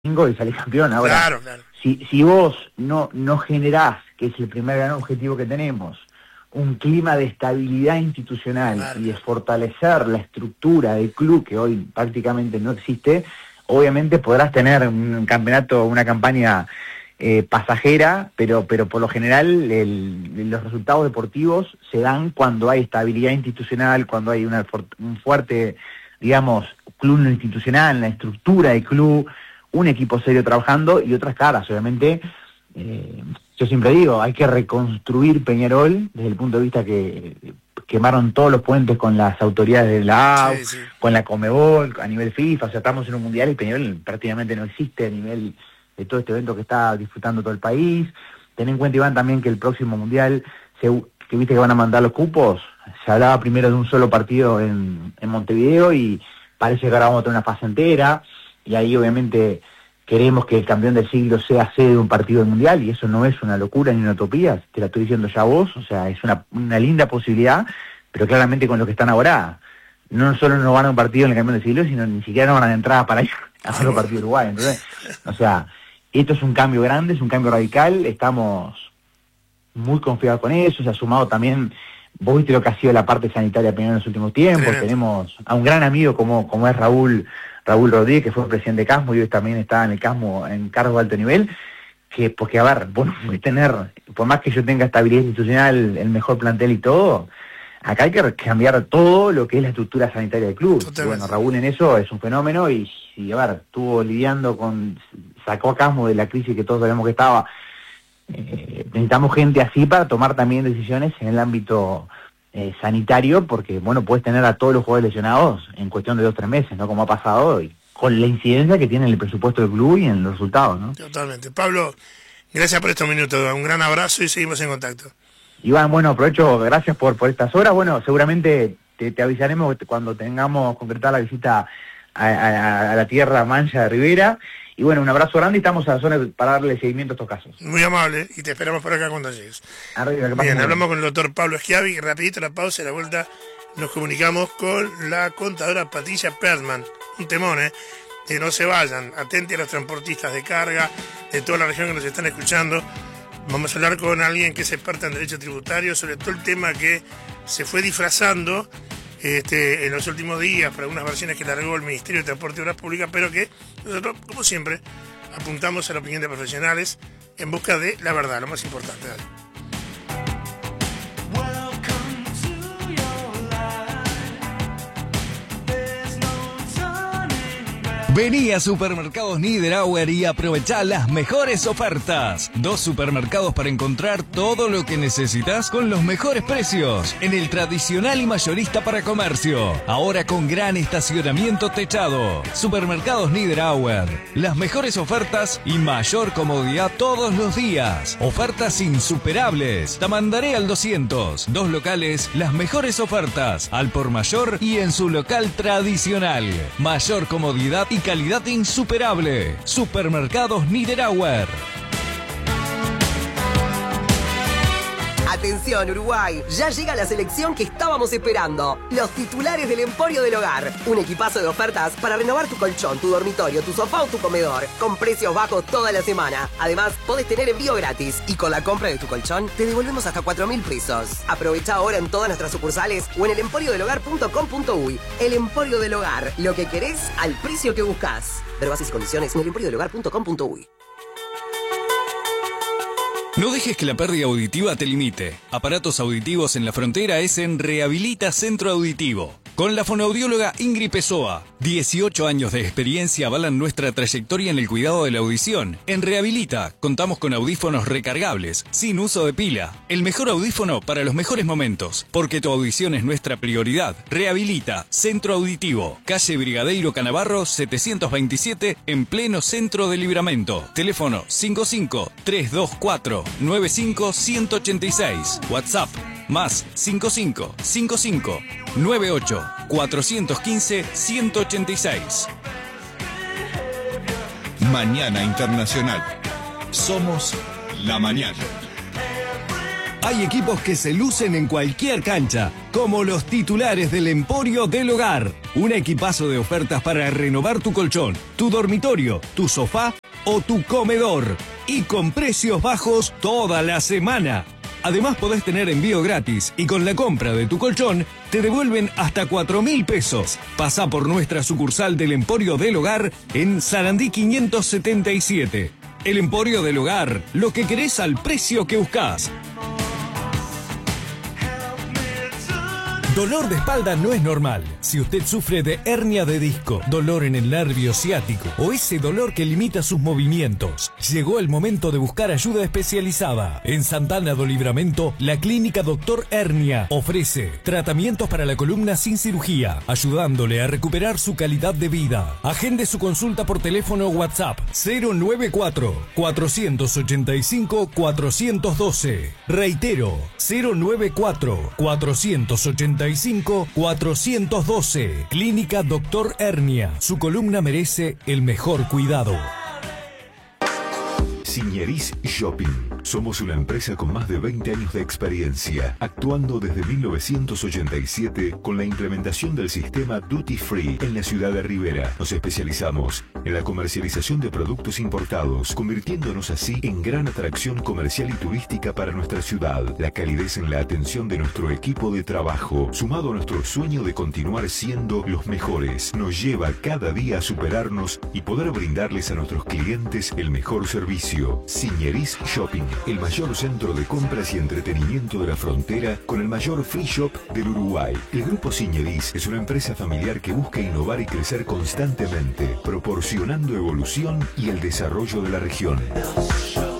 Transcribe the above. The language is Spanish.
y salís campeón. Ahora, Claro, claro. si vos no generás, que es el primer gran objetivo que tenemos, un clima de estabilidad institucional Claro. y de fortalecer la estructura del club, que hoy prácticamente no existe, obviamente podrás tener un campeonato, una campaña pasajera, pero por lo general los resultados deportivos se dan cuando hay estabilidad institucional, cuando hay un fuerte, digamos, club institucional, la estructura del club, un equipo serio trabajando y otras caras. Obviamente, yo siempre digo, hay que reconstruir Peñarol desde el punto de vista que quemaron todos los puentes con las autoridades de la AU, Sí. con la Conmebol, a nivel FIFA. O sea, estamos en un mundial y Peñarol prácticamente no existe a nivel de todo este evento que está disfrutando todo el país. Ten en cuenta, Iván, también que el próximo mundial, que viste que van a mandar los cupos, se hablaba primero de un solo partido en Montevideo y parece que ahora vamos a tener una fase entera, y ahí obviamente queremos que el campeón del siglo sea sede de un partido del mundial, y eso no es una locura ni una utopía, te la estoy diciendo ya vos. O sea, es una linda posibilidad, pero claramente con lo que están ahora, no solo no van a un partido en el campeón del siglo, sino ni siquiera no van a de entrada para ir a otro partido de Uruguay. Entonces, o sea, esto es un cambio grande, es un cambio radical, estamos muy confiados con eso. Se ha sumado también, vos viste lo que ha sido la parte sanitaria en los últimos tiempos. Tremendo. Tenemos a un gran amigo como es Raúl Rodríguez, que fue presidente de Casmo y hoy también está en el Casmo en cargo de alto nivel, porque a ver, vos no podés tener, por más que yo tenga estabilidad institucional, el mejor plantel y todo, acá hay que cambiar todo lo que es la estructura sanitaria del club. Y bueno, Raúl en eso es un fenómeno y a ver, estuvo lidiando sacó a Casmo de la crisis que todos sabemos que estaba. Necesitamos gente así para tomar también decisiones en el ámbito sanitario, porque bueno, puedes tener a todos los jugadores lesionados en cuestión de 2 o 3 meses, ¿no? Como ha pasado, y con la incidencia que tiene en el presupuesto del club y en los resultados, ¿no? Totalmente. Pablo, gracias por estos minutos, un gran abrazo y seguimos en contacto. Iván, bueno, aprovecho, gracias por estas horas. Bueno, seguramente te avisaremos cuando tengamos concretada la visita a la tierra mancha de Rivera. Y bueno, un abrazo grande y estamos a la zona para darle seguimiento a estos casos. Muy amable y te esperamos por acá cuando llegues. Arriba, bien, hablamos con el doctor Pablo Schiavi, rapidito la pausa y a la vuelta nos comunicamos con la contadora Patricia Perlman. Un temón, que no se vayan, atente a los transportistas de carga de toda la región que nos están escuchando. Vamos a hablar con alguien que es experta en derecho tributario sobre todo el tema que se fue disfrazando en los últimos días para algunas versiones que largó el Ministerio de Transporte y Obras Públicas, pero que nosotros, como siempre, apuntamos a la opinión de profesionales en busca de la verdad, lo más importante. Dale. Vení a Supermercados Niederauer y aprovechá las mejores ofertas. 2 supermercados para encontrar todo lo que necesitas con los mejores precios. En el tradicional y mayorista para comercio. Ahora con gran estacionamiento techado. Supermercados Niederauer. Las mejores ofertas y mayor comodidad todos los días. Ofertas insuperables. Tamandaré al 200. 2 locales, las mejores ofertas. Al por mayor y en su local tradicional. Mayor comodidad y calidad insuperable. Supermercados Niederauer. Atención Uruguay, ya llega la selección que estábamos esperando. Los titulares del Emporio del Hogar. Un equipazo de ofertas para renovar tu colchón, tu dormitorio, tu sofá o tu comedor. Con precios bajos toda la semana. Además, podés tener envío gratis. Y con la compra de tu colchón, te devolvemos hasta 4.000 pesos. Aprovecha ahora en todas nuestras sucursales o en elemporiodelhogar.com.uy. El Emporio del Hogar. Lo que querés al precio que buscás. Ver bases y condiciones en elemporiodelhogar.com.uy. No dejes que la pérdida auditiva te limite. Aparatos auditivos en la frontera es en Rehabilita Centro Auditivo. Con la fonoaudióloga Ingrid Pessoa. 18 años de experiencia avalan nuestra trayectoria en el cuidado de la audición. En Rehabilita contamos con audífonos recargables, sin uso de pila. El mejor audífono para los mejores momentos. Porque tu audición es nuestra prioridad. Rehabilita Centro Auditivo. Calle Brigadeiro Canavarro 727 en pleno centro de Libramento. Teléfono 55 324 95 186. WhatsApp más 55 55 98 415 186. Mañana Internacional. Somos la mañana. Hay equipos que se lucen en cualquier cancha, como los titulares del Emporio del Hogar. Un equipazo de ofertas para renovar tu colchón, tu dormitorio, tu sofá o tu comedor. Y con precios bajos toda la semana. Además podés tener envío gratis y con la compra de tu colchón te devuelven hasta 4.000 pesos. Pasá por nuestra sucursal del Emporio del Hogar en Sarandí 577. El Emporio del Hogar, lo que querés al precio que buscás. Dolor de espalda no es normal. Si usted sufre de hernia de disco, dolor en el nervio ciático o ese dolor que limita sus movimientos, llegó el momento de buscar ayuda especializada. En Santana do Livramento, la clínica Dr. Hernia ofrece tratamientos para la columna sin cirugía, ayudándole a recuperar su calidad de vida. Agende su consulta por teléfono o WhatsApp 094-485-412. Reitero, 094-485-412. Clínica Dr. Hernia. Su columna merece el mejor cuidado. Signeris Shopping. Somos una empresa con más de 20 años de experiencia, actuando desde 1987 con la implementación del sistema Duty Free en la ciudad de Rivera. Nos especializamos en la comercialización de productos importados, convirtiéndonos así en gran atracción comercial y turística para nuestra ciudad. La calidez en la atención de nuestro equipo de trabajo, sumado a nuestro sueño de continuar siendo los mejores, nos lleva cada día a superarnos y poder brindarles a nuestros clientes el mejor servicio. Signeris Shopping, el mayor centro de compras y entretenimiento de la frontera con el mayor free shop del Uruguay. El Grupo Signeris es una empresa familiar que busca innovar y crecer constantemente, proporcionando evolución y el desarrollo de la región.